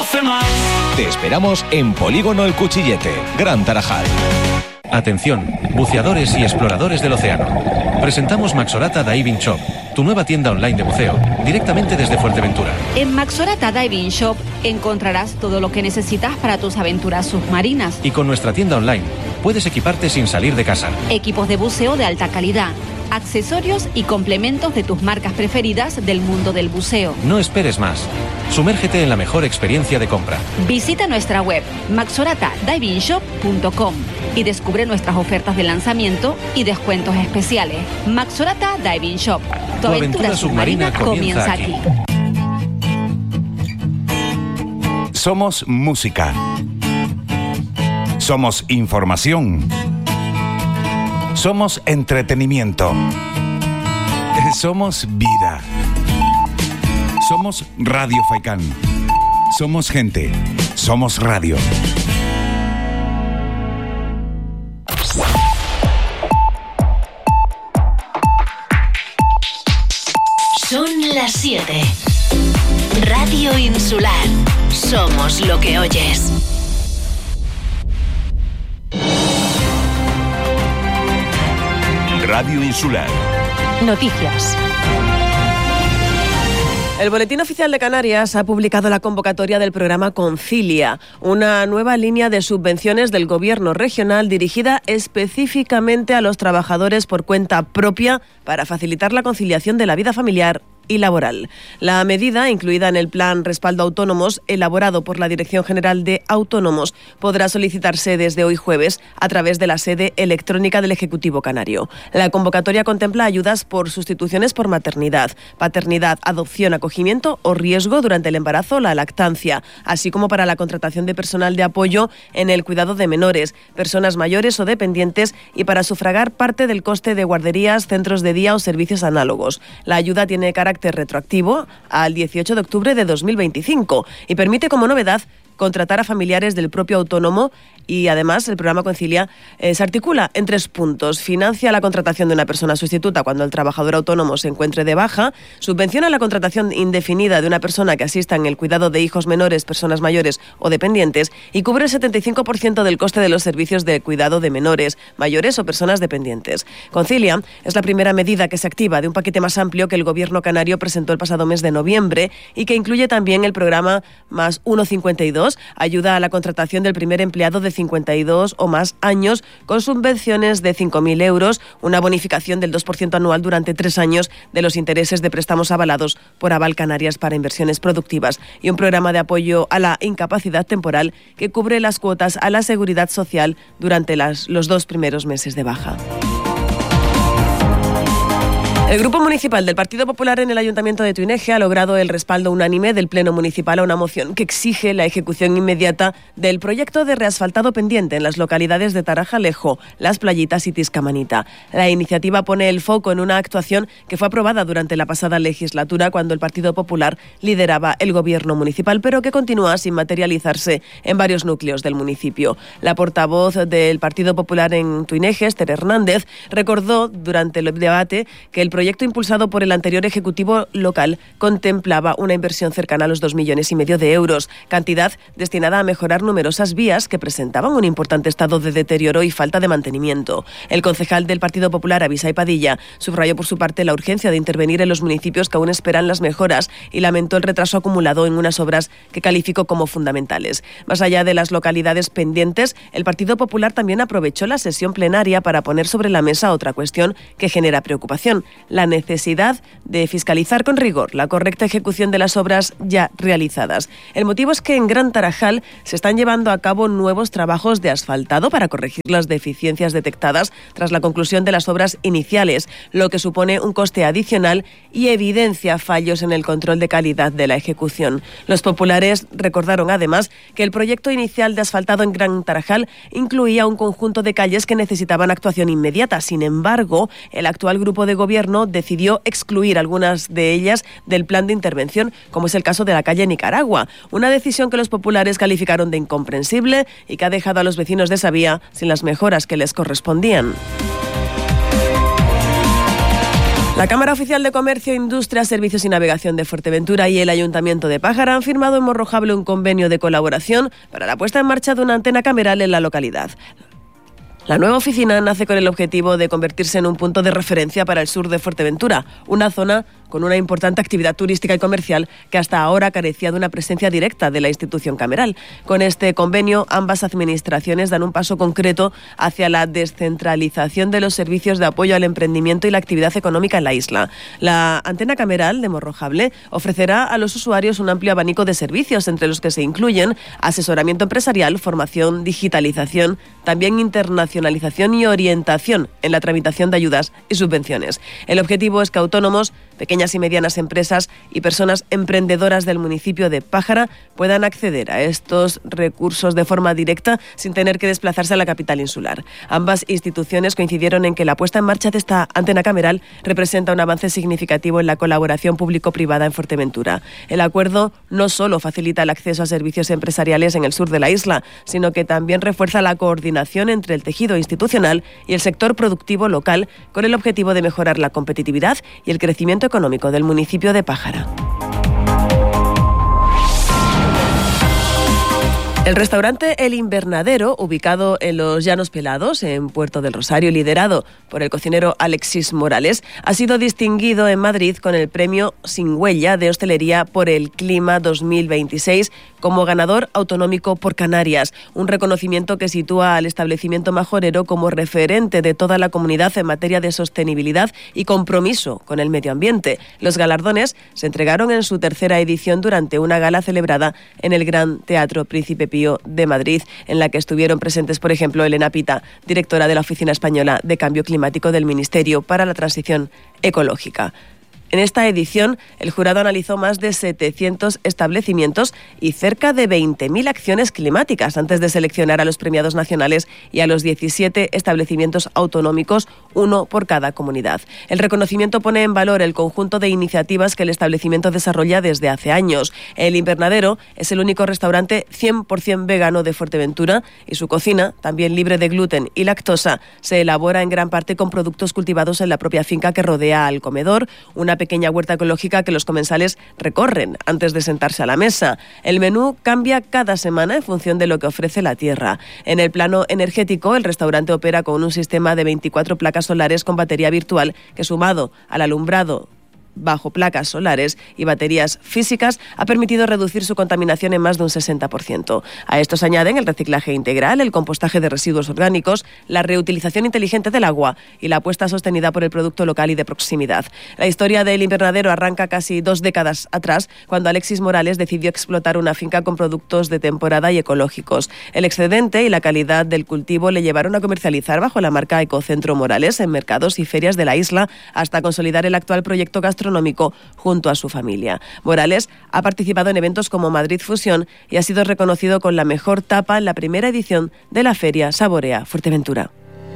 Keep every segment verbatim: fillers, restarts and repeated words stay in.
doce más. Te esperamos en Polígono El Cuchillete, Gran Tarajal. Atención, buceadores y exploradores del océano. Presentamos Maxorata Diving Shop, tu nueva tienda online de buceo, directamente desde Fuerteventura. En Maxorata Diving Shop encontrarás todo lo que necesitas para tus aventuras submarinas. Y con nuestra tienda online, puedes equiparte sin salir de casa. Equipos de buceo de alta calidad, accesorios y complementos de tus marcas preferidas del mundo del buceo. No esperes más. Sumérgete en la mejor experiencia de compra. Visita nuestra web maxorata diving shop punto com y descubre nuestras ofertas de lanzamiento y descuentos especiales. Maxorata Diving Shop. Tu, tu aventura, aventura submarina, submarina comienza aquí. aquí. Somos música. Somos información. Somos entretenimiento. Somos vida. Somos Radio Faikán. Somos gente. Somos radio. Son las siete. Radio Insular. Somos lo que oyes. Radio Insular. Noticias. El Boletín Oficial de Canarias ha publicado la convocatoria del programa Concilia, una nueva línea de subvenciones del Gobierno regional dirigida específicamente a los trabajadores por cuenta propia para facilitar la conciliación de la vida familiar y laboral. La medida, incluida en el Plan Respaldo Autónomos, elaborado por la Dirección General de Autónomos, podrá solicitarse desde hoy jueves a través de la sede electrónica del Ejecutivo Canario. La convocatoria contempla ayudas por sustituciones por maternidad, paternidad, adopción, acogimiento o riesgo durante el embarazo o la lactancia, así como para la contratación de personal de apoyo en el cuidado de menores, personas mayores o dependientes y para sufragar parte del coste de guarderías, centros de día o servicios análogos. La ayuda tiene carácter retroactivo al dieciocho de octubre de dos mil veinticinco y permite como novedad contratar a familiares del propio autónomo y además el programa Concilia eh, se articula en tres puntos. Financia la contratación de una persona sustituta cuando el trabajador autónomo se encuentre de baja, subvenciona la contratación indefinida de una persona que asista en el cuidado de hijos menores, personas mayores o dependientes y cubre el setenta y cinco por ciento del coste de los servicios de cuidado de menores, mayores o personas dependientes. Concilia es la primera medida que se activa de un paquete más amplio que el Gobierno canario presentó el pasado mes de noviembre y que incluye también el programa Más uno cincuenta y dos, ayuda a la contratación del primer empleado de cincuenta y dos o más años con subvenciones de cinco mil euros, una bonificación del dos por ciento anual durante tres años de los intereses de préstamos avalados por Aval Canarias para inversiones productivas y un programa de apoyo a la incapacidad temporal que cubre las cuotas a la seguridad social durante las, los dos primeros meses de baja. El Grupo Municipal del Partido Popular en el Ayuntamiento de Tuineje ha logrado el respaldo unánime del Pleno Municipal a una moción que exige la ejecución inmediata del proyecto de reasfaltado pendiente en las localidades de Tarajalejo, Las Playitas y Tiscamanita. La iniciativa pone el foco en una actuación que fue aprobada durante la pasada legislatura cuando el Partido Popular lideraba el gobierno municipal, pero que continúa sin materializarse en varios núcleos del municipio. La portavoz del Partido Popular en Tuineje, Esther Hernández, recordó durante el debate que el proyecto El proyecto impulsado por el anterior Ejecutivo local contemplaba una inversión cercana a los dos millones y medio de euros, cantidad destinada a mejorar numerosas vías que presentaban un importante estado de deterioro y falta de mantenimiento. El concejal del Partido Popular, Abisai Padilla, subrayó por su parte la urgencia de intervenir en los municipios que aún esperan las mejoras y lamentó el retraso acumulado en unas obras que calificó como fundamentales. Más allá de las localidades pendientes, el Partido Popular también aprovechó la sesión plenaria para poner sobre la mesa otra cuestión que genera preocupación: la necesidad de fiscalizar con rigor la correcta ejecución de las obras ya realizadas. El motivo es que en Gran Tarajal se están llevando a cabo nuevos trabajos de asfaltado para corregir las deficiencias detectadas tras la conclusión de las obras iniciales, lo que supone un coste adicional y evidencia fallos en el control de calidad de la ejecución. Los populares recordaron además que el proyecto inicial de asfaltado en Gran Tarajal incluía un conjunto de calles que necesitaban actuación inmediata. Sin embargo, el actual grupo de gobierno decidió excluir algunas de ellas del plan de intervención, como es el caso de la calle Nicaragua, una decisión que los populares calificaron de incomprensible y que ha dejado a los vecinos de esa vía sin las mejoras que les correspondían. La Cámara Oficial de Comercio, Industria, Servicios y Navegación de Fuerteventura y el Ayuntamiento de Pájara han firmado en Morrojable un convenio de colaboración para la puesta en marcha de una antena cameral en la localidad. La nueva oficina nace con el objetivo de convertirse en un punto de referencia para el sur de Fuerteventura, una zona con una importante actividad turística y comercial que hasta ahora carecía de una presencia directa de la institución cameral. Con este convenio, ambas administraciones dan un paso concreto hacia la descentralización de los servicios de apoyo al emprendimiento y la actividad económica en la isla. La antena cameral de Morrojable ofrecerá a los usuarios un amplio abanico de servicios, entre los que se incluyen asesoramiento empresarial, formación, digitalización, también internacionalización y orientación en la tramitación de ayudas y subvenciones. El objetivo es que autónomos, pequeñas y medianas empresas y personas emprendedoras del municipio de Pájara puedan acceder a estos recursos de forma directa sin tener que desplazarse a la capital insular. Ambas instituciones coincidieron en que la puesta en marcha de esta antena cameral representa un avance significativo en la colaboración público-privada en Fuerteventura. El acuerdo no solo facilita el acceso a servicios empresariales en el sur de la isla, sino que también refuerza la coordinación entre el tejido institucional y el sector productivo local con el objetivo de mejorar la competitividad y el crecimiento económico del municipio de Pájara. El restaurante El Invernadero, ubicado en los Llanos Pelados, en Puerto del Rosario, liderado por el cocinero Alexis Morales, ha sido distinguido en Madrid con el premio Sin Huella de Hostelería por el Clima dos mil veintiséis como ganador autonómico por Canarias, un reconocimiento que sitúa al establecimiento majorero como referente de toda la comunidad en materia de sostenibilidad y compromiso con el medio ambiente. Los galardones se entregaron en su tercera edición durante una gala celebrada en el Gran Teatro Príncipe Pío de Madrid, en la que estuvieron presentes, por ejemplo, Elena Pita, directora de la Oficina Española de Cambio Climático del Ministerio para la Transición Ecológica. En esta edición, el jurado analizó más de setecientos establecimientos y cerca de veinte mil acciones climáticas antes de seleccionar a los premiados nacionales y a los diecisiete establecimientos autonómicos, uno por cada comunidad. El reconocimiento pone en valor el conjunto de iniciativas que el establecimiento desarrolla desde hace años. El Invernadero es el único restaurante cien por ciento vegano de Fuerteventura y su cocina, también libre de gluten y lactosa, se elabora en gran parte con productos cultivados en la propia finca que rodea al comedor, una pequeña huerta ecológica que los comensales recorren antes de sentarse a la mesa. El menú cambia cada semana en función de lo que ofrece la tierra. En el plano energético, el restaurante opera con un sistema de veinticuatro placas solares con batería virtual que, sumado al alumbrado bajo placas solares y baterías físicas, ha permitido reducir su contaminación en más de un sesenta por ciento. A esto se añaden el reciclaje integral, el compostaje de residuos orgánicos, la reutilización inteligente del agua y la apuesta sostenida por el producto local y de proximidad. La historia del Invernadero arranca casi dos décadas atrás, cuando Alexis Morales decidió explotar una finca con productos de temporada y ecológicos. El excedente y la calidad del cultivo le llevaron a comercializar bajo la marca Ecocentro Morales en mercados y ferias de la isla, hasta consolidar el actual proyecto gastronómico gastronómico junto a su familia. Morales ha participado en eventos como Madrid Fusión y ha sido reconocido con la mejor tapa en la primera edición de la feria Saborea Fuerteventura.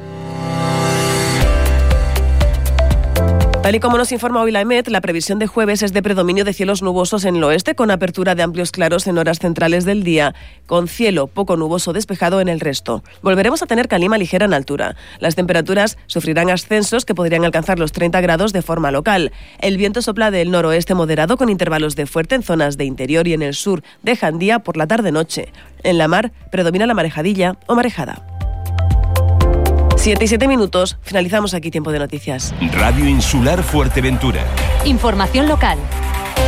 Tal y como nos informa hoy la EMET, la previsión de jueves es de predominio de cielos nubosos en el oeste, con apertura de amplios claros en horas centrales del día, con cielo poco nuboso despejado en el resto. Volveremos a tener calima ligera en altura. Las temperaturas sufrirán ascensos que podrían alcanzar los treinta grados de forma local. El viento sopla del noroeste moderado con intervalos de fuerte en zonas de interior y en el sur de Jandía por la tarde-noche. En la mar predomina la marejadilla o marejada. Siete y siete minutos, finalizamos aquí Tiempo de Noticias. Radio Insular Fuerteventura. Información local.